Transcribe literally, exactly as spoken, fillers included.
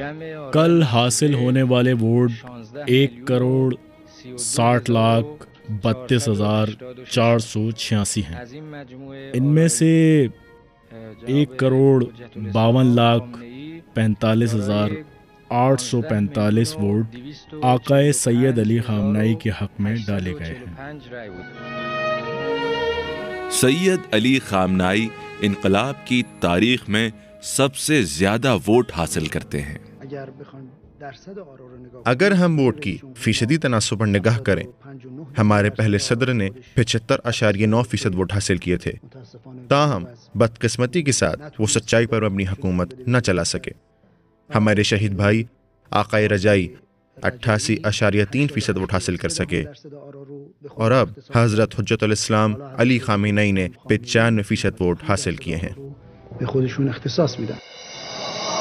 कल हासिल होने वाले वोट एक करोड़ साठ लाख बत्तीस हजार चार सौ छियासी हैं। इनमें से एक करोड़ बावन लाख पैंतालीस हजार आठ सौ पैंतालीस वोट आकाए सैयद अली खामनाई के हक में डाले गए हैं। सैयद अली खामनाई इनकलाब की तारीख में सबसे ज्यादा वोट हासिल करते हैं। अगर हम वोट की फीसदी तनासुब पर निगाह करें, हमारे पहले सदर ने पचहत्तर अशारिया नौ फीसद वोट हासिल किए थे। ताहम बदकिस्मती के साथ वो सच्चाई पर अपनी हुकूमत न चला सके। हमारे शहीद भाई आकाए रजाई अट्ठासी अशारिया तीन फीसद वोट हासिल कर सके, और अब हजरत हुज्जतुल इस्लाम अली खामेनी ने पचानवे फीसद वोट हासिल किए हैं।